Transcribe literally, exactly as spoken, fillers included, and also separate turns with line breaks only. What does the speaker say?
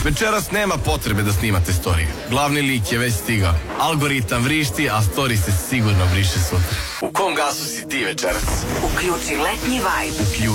Večeras nema potrebe da snimate storije. Glavni lik je već stigao. Algoritam vrišti, a story se sigurno briše sutra. U kom gasu si ti večeras?
Uključi letnji vibe.
Uključi